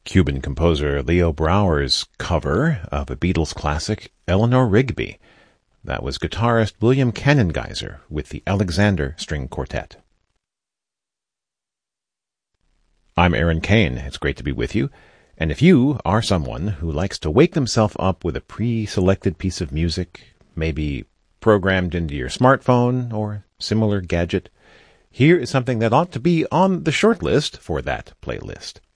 Cuban composer Leo Brouwer's cover of a Beatles classic, Eleanor Rigby. That was guitarist William Cannongeiser with the Alexander String Quartet. I'm Aaron Kane. It's great to be with you. And if you are someone who likes to wake themselves up with a pre-selected piece of music, maybe programmed into your smartphone or similar gadget, here is something that ought to be on the short list for that playlist.